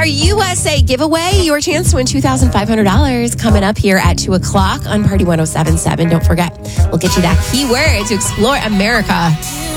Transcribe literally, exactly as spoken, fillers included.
our U S A giveaway. Your chance to win two thousand five hundred dollars coming up here at two o'clock on Party one oh seven point seven. Don't forget, we'll get you that keyword to explore America.